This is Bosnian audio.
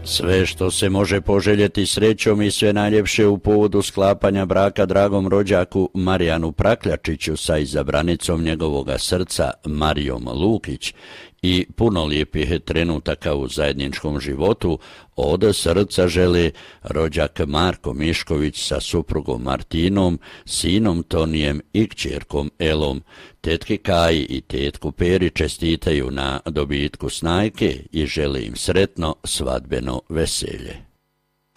Sve što se može poželjeti srećom i sve najljepše u povodu sklapanja braka dragom rođaku Marijanu Prakljačiću sa izabranicom njegovoga srca Marijom Lukić i puno lijepih trenutaka u zajedničkom životu od srca žele rođak Marko Mišković sa suprugom Martinom, sinom Tonijem i kćerkom Elom. Tetki Kaji i tetku Peri čestitaju na dobitku snajke i žele im sretno svadbeno veselje.